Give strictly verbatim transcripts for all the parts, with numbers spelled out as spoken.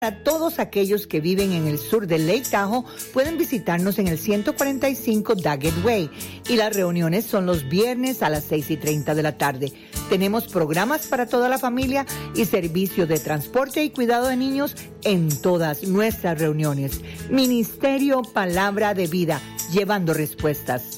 Para todos aquellos que viven en el sur de Lake Tahoe, pueden visitarnos en el ciento cuarenta y cinco Daggett Way. Y las reuniones son los viernes a las seis y treinta de la tarde. Tenemos programas para toda la familia y servicio de transporte y cuidado de niños en todas nuestras reuniones. Ministerio Palabra de Vida, llevando respuestas.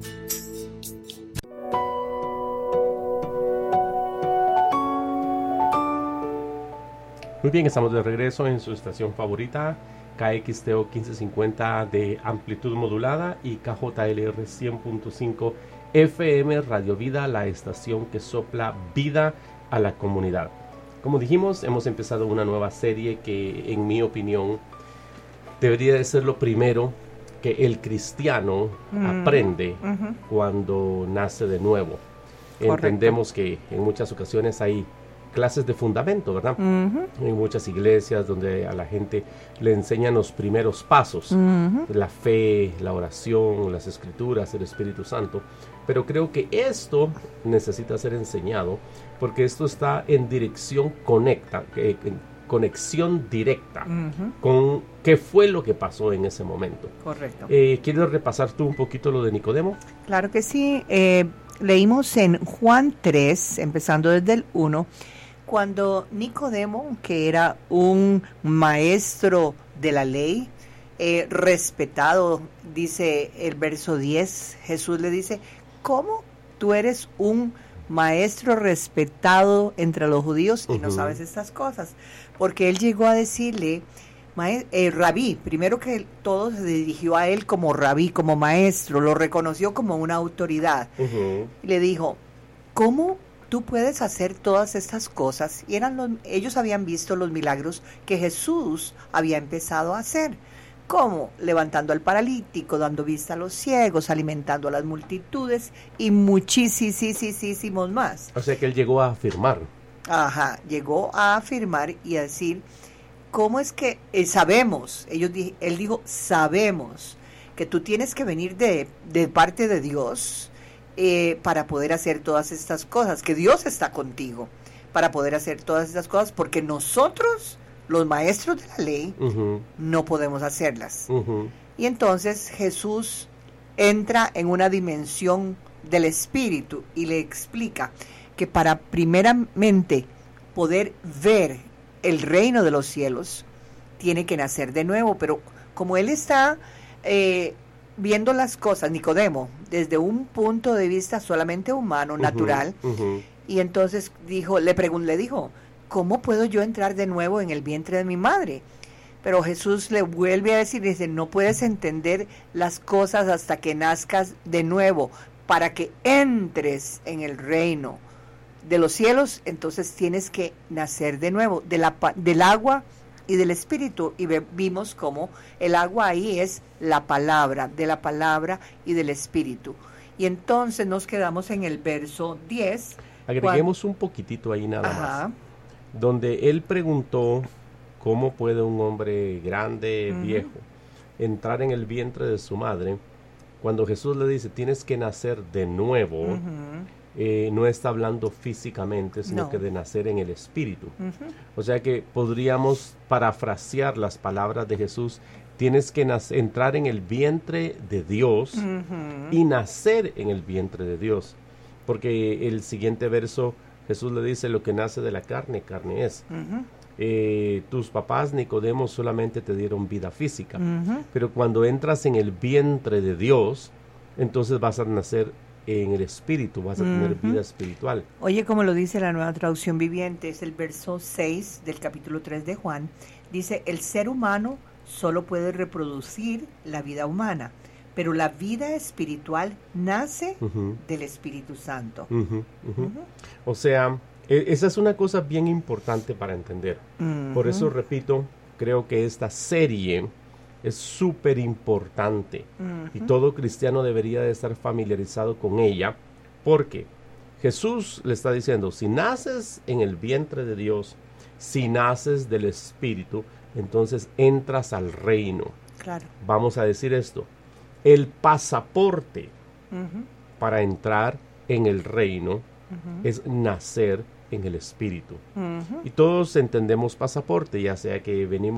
Muy bien, estamos de regreso en su estación favorita, K X T O quince cincuenta de amplitud modulada y K J L R cien punto cinco F M Radio Vida, la estación que sopla vida a la comunidad. Como dijimos, hemos empezado una nueva serie que, en mi opinión, debería de ser lo primero que el cristiano mm. aprende uh-huh. cuando nace de nuevo. Correcto. Entendemos que en muchas ocasiones hay clases de fundamento, ¿verdad? Uh-huh. En muchas iglesias donde a la gente le enseñan los primeros pasos, uh-huh. la fe, la oración, las escrituras, el Espíritu Santo. Pero creo que esto necesita ser enseñado porque esto está en dirección conecta, eh, en conexión directa uh-huh. con qué fue lo que pasó en ese momento. Correcto. Eh, ¿Quieres repasar tú un poquito lo de Nicodemo? Claro que sí. Eh, leímos en Juan tres, empezando desde el uno, cuando Nicodemo, que era un maestro de la ley, eh, respetado, dice el verso diez, Jesús le dice, ¿cómo tú eres un maestro respetado entre los judíos y uh-huh. no sabes estas cosas? Porque él llegó a decirle, eh, rabí, primero que todo se dirigió a él como rabí, como maestro, lo reconoció como una autoridad. Uh-huh. Y le dijo, ¿cómo tú puedes hacer todas estas cosas? Y eran los, ellos habían visto los milagros que Jesús había empezado a hacer. ¿Cómo? Levantando al paralítico, dando vista a los ciegos, alimentando a las multitudes y muchísimos más. O sea que él llegó a afirmar. Ajá, llegó a afirmar y a decir, ¿cómo es que eh, sabemos? Ellos, él dijo, sabemos que tú tienes que venir de, de parte de Dios Eh, para poder hacer todas estas cosas, que Dios está contigo para poder hacer todas estas cosas, porque nosotros, los maestros de la ley, uh-huh. no podemos hacerlas. Uh-huh. Y entonces Jesús entra en una dimensión del Espíritu y le explica que para primeramente poder ver el reino de los cielos, tiene que nacer de nuevo, pero como él está eh, viendo las cosas, Nicodemo, desde un punto de vista solamente humano, uh-huh, natural, uh-huh. y entonces dijo, le preguntó, le dijo, ¿cómo puedo yo entrar de nuevo en el vientre de mi madre? Pero Jesús le vuelve a decir, dice, no puedes entender las cosas hasta que nazcas de nuevo, para que entres en el reino de los cielos, entonces tienes que nacer de nuevo, de la, del agua y del Espíritu, y ve, vimos cómo el agua ahí es la palabra, de la palabra y del Espíritu. Y entonces nos quedamos en el verso diez. Agreguemos cuando, un poquitito ahí nada ajá. más, donde él preguntó cómo puede un hombre grande, uh-huh. viejo, entrar en el vientre de su madre, cuando Jesús le dice, tienes que nacer de nuevo, uh-huh. Eh, no está hablando físicamente, sino no. que de nacer en el Espíritu. Uh-huh. O sea que podríamos parafrasear las palabras de Jesús, tienes que nac- entrar en el vientre de Dios uh-huh. y nacer en el vientre de Dios. Porque el siguiente verso, Jesús le dice, lo que nace de la carne, carne es. Uh-huh. Eh, tus papás, Nicodemo, solamente te dieron vida física. Uh-huh. Pero cuando entras en el vientre de Dios, entonces vas a nacer en el espíritu, vas a tener uh-huh. vida espiritual. Oye, como lo dice la Nueva Traducción Viviente, es el verso seis del capítulo tres de Juan, dice, el ser humano solo puede reproducir la vida humana, pero la vida espiritual nace uh-huh. del Espíritu Santo. Uh-huh. Uh-huh. Uh-huh. O sea, e- esa es una cosa bien importante para entender. Uh-huh. Por eso, repito, creo que esta serie es súper importante uh-huh. y todo cristiano debería de estar familiarizado con ella, porque Jesús le está diciendo, si naces en el vientre de Dios, si naces del Espíritu, entonces entras al reino. Claro. Vamos a decir esto, el pasaporte uh-huh. para entrar en el reino uh-huh. es nacer en el espíritu. Ujú. Y todos entendemos pasaporte, ya sea que venimos